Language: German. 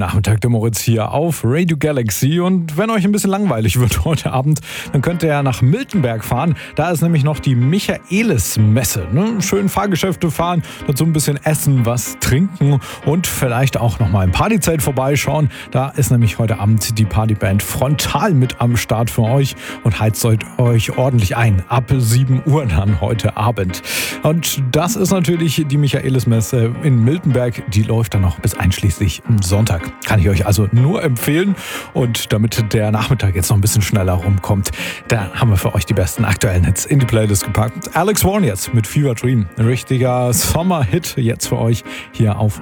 Nachmittag, der Moritz hier auf Radio Galaxy. Und wenn euch ein bisschen langweilig wird heute Abend, dann könnt ihr ja nach Miltenberg fahren. Da ist nämlich noch die Michaelis-Messe. Schön Fahrgeschäfte fahren, dazu ein bisschen essen, was trinken und vielleicht auch nochmal im Partyzelt vorbeischauen. Da ist nämlich heute Abend die Partyband Frontal mit am Start für euch und heizt euch ordentlich ein. Ab 7 Uhr dann heute Abend. Und das ist natürlich die Michaelis-Messe in Miltenberg. Die läuft dann noch bis einschließlich Sonntag. Kann ich euch also nur empfehlen. Und damit der Nachmittag jetzt noch ein bisschen schneller rumkommt, da haben wir für euch die besten aktuellen Hits in die Playlist gepackt. Alex Warren jetzt mit Fever Dream. Ein richtiger Sommer-Hit jetzt für euch hier auf